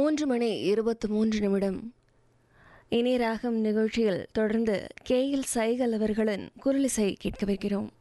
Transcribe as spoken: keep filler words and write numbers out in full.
மூன்று மணி இருபத்தி மூன்று நிமிடம். இனி ராகம் நிகழ்ச்சியில் தொடர்ந்து கே எல் சைகல் அவர்களின் குரலிசை கேட்க வைக்கிறோம்.